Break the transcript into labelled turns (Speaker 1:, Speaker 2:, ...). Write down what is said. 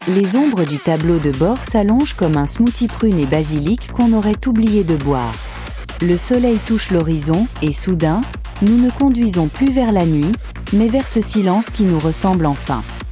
Speaker 1: Les ombres du tableau de bord s'allongent comme un smoothie prune et basilic qu'on aurait oublié de boire. Le soleil touche l'horizon, et soudain, nous ne conduisons plus vers la nuit, mais vers ce silence qui nous ressemble enfin.